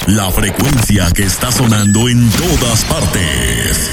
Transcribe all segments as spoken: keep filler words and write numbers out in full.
La frecuencia que está sonando en todas partes.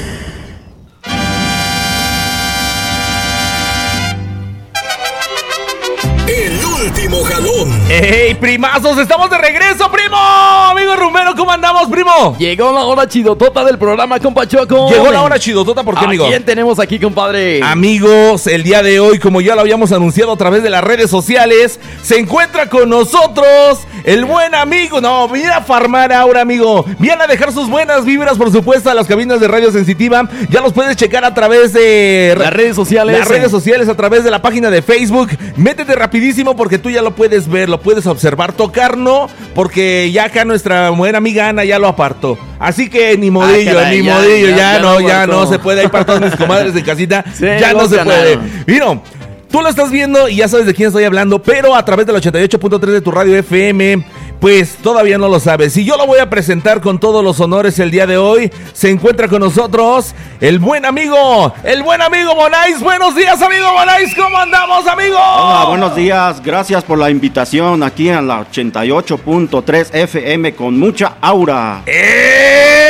El último jalón. ¡Ey, primazos! ¡Estamos de regreso, primo! Amigo Rumero, ¿cómo andamos, primo? Llegó la hora chidotota del programa, compa Choco. Llegó la hora chidotota, ¿por qué, amigo? ¿A quién tenemos aquí, compadre? Amigos, el día de hoy, como ya lo habíamos anunciado a través de las redes sociales, se encuentra con nosotros el buen amigo. No, viene a farmar ahora, amigo. Viene a dejar sus buenas vibras, por supuesto, a las cabinas de Radio Sensitiva. Ya los puedes checar a través de las redes sociales. Las redes sociales, a través de la página de Facebook. Métete rapidísimo porque tú ya lo puedes ver, lo puedes observar. Tocar no, porque ya acá nuestra buena amiga Ana ya lo apartó. Así que ni modillo, ah, caray, ni ya, modillo, ya, ya, ya no, ya no se puede. Ahí para todos mis comadres de casita, sí, ya no se puede. Mira, tú lo estás viendo y ya sabes de quién estoy hablando, pero a través del ochenta y ocho punto tres de tu radio F M, pues todavía no lo sabes. Y yo lo voy a presentar con todos los honores el día de hoy. Se encuentra con nosotros el buen amigo, el buen amigo Bonais. Buenos días, amigo Bonais, ¿cómo andamos, amigo? Hola, buenos días, gracias por la invitación aquí en la ochenta y ocho punto tres F M con mucha aura. ¡Eh!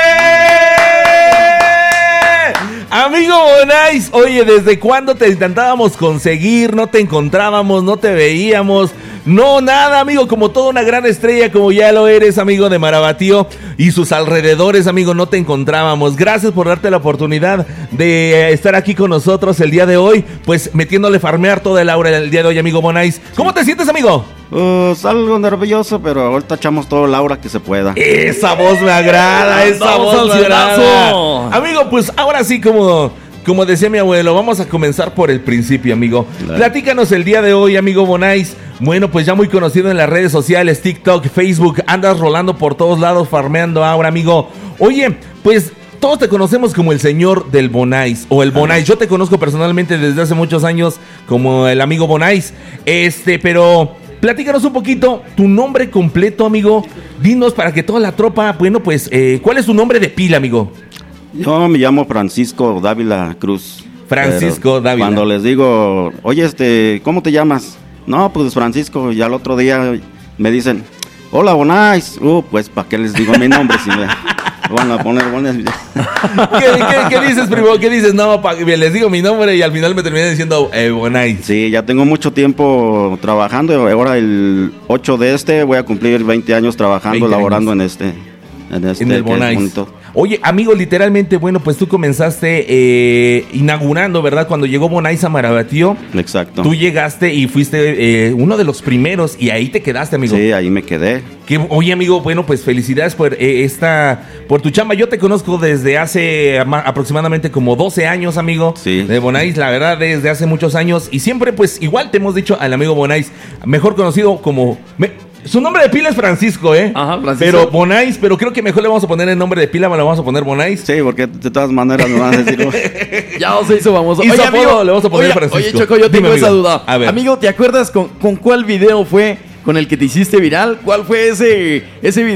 Amigo Bonais, oye, ¿desde cuándo te intentábamos conseguir? No te encontrábamos, no te veíamos. No, nada, amigo, como toda una gran estrella, como ya lo eres, amigo de Marabatío y sus alrededores, amigo, no te encontrábamos. Gracias por darte la oportunidad de estar aquí con nosotros el día de hoy, pues metiéndole farmear toda el aura el día de hoy, amigo Bonais. ¿Cómo te sientes, amigo? Uh, algo nervioso, pero ahorita echamos todo el aura que se pueda. Esa voz me agrada, esa voz me agrada. Amigo, pues ahora sí, como... Como decía mi abuelo, vamos a comenzar por el principio, amigo. Claro. Platícanos el día de hoy, amigo Bonais. Bueno, pues ya muy conocido en las redes sociales, TikTok, Facebook. Andas rolando por todos lados, farmeando ahora, amigo. Oye, pues todos te conocemos como el señor del Bonais o el Bonais. Yo te conozco personalmente desde hace muchos años como el amigo Bonais. Este, pero... Platícanos un poquito, tu nombre completo, amigo. Dinos para que toda la tropa, bueno, pues, eh, ¿cuál es tu nombre de pila, amigo? Yo me llamo Francisco Dávila Cruz. Francisco Dávila. Cuando les digo, oye, este, ¿cómo te llamas? No, pues Francisco. Y al otro día me dicen, hola, Bonais. Uh, pues, ¿para qué les digo mi nombre si me van a poner Bonais? ¿Qué, qué, ¿Qué dices, primo? ¿Qué dices? No, pa, les digo mi nombre y al final me terminé diciendo eh, Bonais. Sí, ya tengo mucho tiempo trabajando. Ahora el ocho de este voy a cumplir veinte años trabajando, laborando en este. En, este, en el Bonais. Oye, amigo, literalmente, bueno, pues tú comenzaste eh, inaugurando, ¿verdad? Cuando llegó Bonais a Marabatío. Exacto. Tú llegaste y fuiste eh, uno de los primeros y ahí te quedaste, amigo. Sí, ahí me quedé. Que, oye, amigo, bueno, pues felicidades por eh, esta, por tu chamba. Yo te conozco desde hace ama, aproximadamente como doce años, amigo. Sí. De Bonais, la verdad, desde hace muchos años. Y siempre, pues, igual te hemos dicho al amigo Bonais, mejor conocido como... Me, Su nombre de pila es Francisco, ¿eh? Ajá, Francisco. Pero Bonais, pero creo que mejor le vamos a poner el nombre de pila, me lo vamos a poner Bonais. Sí, porque de todas maneras me van a decir... Ya se hizo famoso. Oye, amigo, le vamos a poner oye, Francisco. Oye, Choco, yo tengo Dime, esa amigo. duda. A ver. Amigo, ¿te acuerdas con, con cuál video fue con el que te hiciste viral? ¿Cuál fue ese, ese video?